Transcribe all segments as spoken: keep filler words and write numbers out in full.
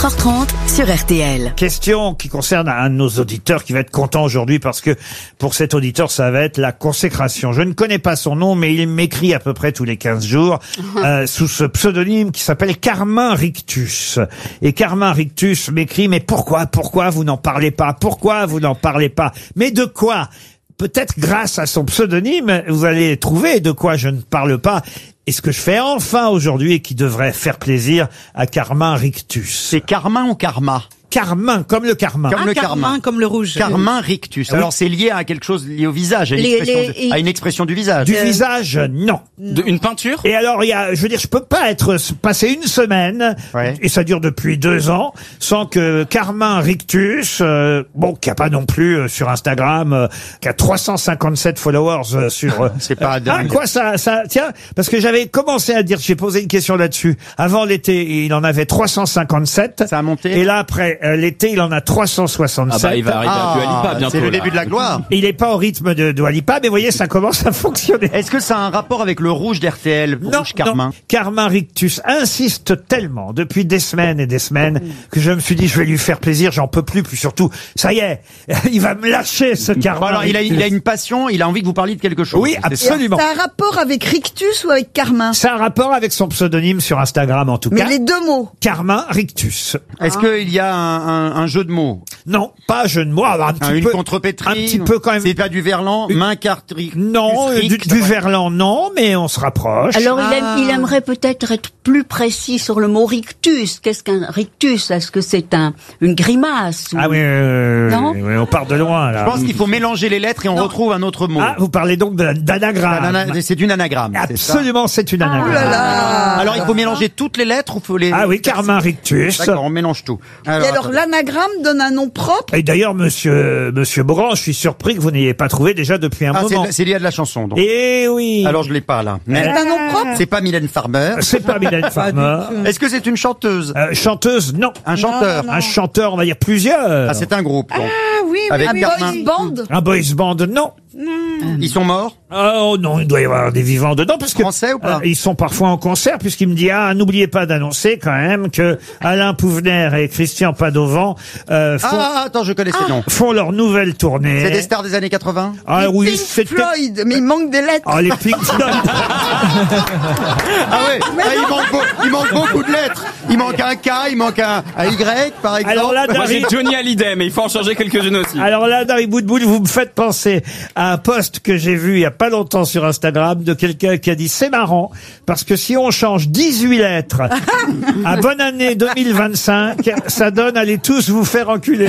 quatre heures trente sur R T L. Question qui concerne un de nos auditeurs qui va être content aujourd'hui parce que pour cet auditeur, ça va être la consécration. Je ne connais pas son nom, mais il m'écrit à peu près tous les quinze jours euh, sous ce pseudonyme qui s'appelle Carmin Rictus. Et Carmin Rictus m'écrit, mais pourquoi, pourquoi vous n'en parlez pas? Pourquoi vous n'en parlez pas? Mais de quoi? Peut-être grâce à son pseudonyme, vous allez trouver de quoi je ne parle pas. Et ce que je fais enfin aujourd'hui et qui devrait faire plaisir à Carmin Rictus. C'est Carmin ou Karma? Carmin, comme le carmin. Comme ah, le carmin, carmin. comme le rouge. Carmin Rictus. Oui. Alors c'est lié à quelque chose lié au visage, à une, Les- expression, les- de- à une expression du visage. Du Euh, visage, non. De, une peinture? Et alors, il y a, je veux dire, je peux pas être passé une semaine, Ouais. et ça dure depuis deux ans, sans que Carmin Rictus, euh, bon, qui a pas non plus euh, sur Instagram, euh, qui a trois cent cinquante-sept followers euh, sur. euh, C'est pas ah, dingue. quoi ça, ça, tiens, parce que j'avais commencé à dire, j'ai posé une question là-dessus. Avant l'été, il en avait trois cent cinquante-sept. Ça a monté. Et là, après euh, l'été, il en a trois cent soixante-sept. Ah bah il va arriver à Dua Lipa bientôt. c'est le là. début de la gloire. Il est pas au rythme de Dua Lipa, mais vous voyez, ça commence à fonctionner. Est-ce que ça a un rapport avec le rouge d'R T L? Non, Rouge Carmin. non. Carmin Rictus insiste tellement depuis des semaines et des semaines que je me suis dit je vais lui faire plaisir, j'en peux plus, puis surtout, ça y est, il va me lâcher ce Carmin. Bon, alors il a, Rictus. il a une passion, il a envie que vous parliez de quelque chose. Oui, c'est ça. absolument. Ça a un rapport avec Rictus ou avec Carmin? C'est un rapport avec son pseudonyme sur Instagram en tout Mais cas. les deux mots. Carmin Rictus. Est-ce qu'il y a un, un, un jeu de mots? Non, pas jeu de mots, alors un petit Un- Une peu. contrepétrie? un petit peu quand même. C'est pas du verlan? Une- Main carte ric- Non, plus euh, du, ric, du ouais. verlan, non, mais on se rapproche. Alors il, aime- Ah. il aimerait peut-être être plus précis sur le mot rictus. Qu'est-ce qu'un rictus? Est-ce que c'est un une grimace ou- Ah oui, euh, Non. oui, on part de loin là. Je pense qu'il faut mélanger les lettres et on retrouve un autre mot. Ah, vous parlez donc de- d'anagramme. Anana- C'est une anagramme. c'est ça Absolument, c'est une anagramme. Oh là là. Alors il faut mélanger toutes les lettres ou faut les... Ah oui, Carmin Rictus. D'accord, on mélange tout. Et alors attendez. l'anagramme donne un nom propre? Et d'ailleurs, monsieur, monsieur Beaugrand, je suis surpris que vous n'ayez pas trouvé déjà depuis un Ah, c'est moment. c'est lié à de la chanson, donc. Eh oui. Alors je l'ai pas là. C'est un nom propre? C'est pas Mylène Farmer. C'est pas Mylène Farmer. Est-ce que c'est une chanteuse? Euh, chanteuse, non. Un chanteur? Un chanteur, on va dire plusieurs. Ah, c'est un groupe, donc. Ah oui, Avec mais Carmin. boys band. Un boys band, non. Ils sont morts? Oh non, il doit y avoir des vivants dedans parce que Français ou pas? euh, ils sont parfois en concert puisqu'il me dit ah n'oubliez pas d'annoncer quand même que Alain Pouvener et Christian Padovan euh, font, Ah, attends, je connais ces noms. font leur nouvelle tournée. C'est des stars des années quatre-vingts? Ah oui, Pink c'est Floyd, mais il manque des lettres. Ah les Pink Floyd. Ah ouais, ah, il, manque beau- il manque beaucoup de lettres. Il manque un K, il manque un, un Y, par exemple. Alors là, Moi j'ai Dari, Johnny Hallyday, mais il faut en changer quelques-unes aussi. alors là, Dari Boudboul, vous me faites penser à un post que j'ai vu il y a pas longtemps sur Instagram de quelqu'un qui a dit c'est marrant parce que si on change dix-huit lettres à bonne année deux mille vingt-cinq, ça donne allez tous vous faire enculer.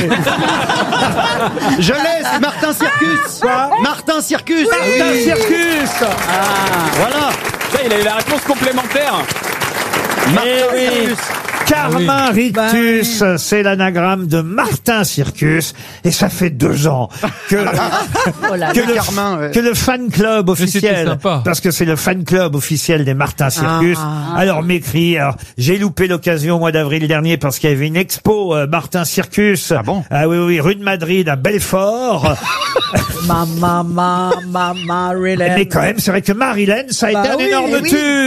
Je l'ai, c'est Martin Circus. Quoi Martin Circus. Martin Circus. Voilà. Ça, il a eu la réponse complémentaire. Martin Eh oui. Circus. Carmin Rictus, c'est l'anagramme de Martin Circus, et ça fait deux ans que, que, le, Carmin, ouais. que le fan club officiel, c'était sympa. parce que c'est le fan club officiel des Martin Circus, alors m'écrit, alors, j'ai loupé l'occasion au mois d'avril dernier parce qu'il y avait une expo euh, Martin Circus, Ah bon ah oui, oui, rue de Madrid à Belfort, Maman, maman, maman, mais quand même, c'est vrai que Marilyn, ça a Bah été un oui, énorme mais oui. tube.